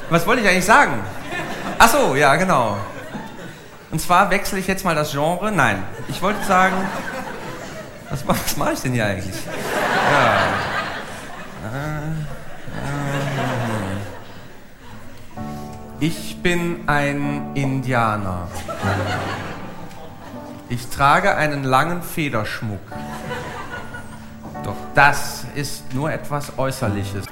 Was wollte ich eigentlich sagen? Ach so, ja, genau. Und zwar wechsle ich jetzt mal das Genre. Nein, ich wollte sagen... Was mache ich denn hier eigentlich? Ja. Ich bin ein Indianer. Ich trage einen langen Federschmuck. Doch das ist nur etwas Äußerliches.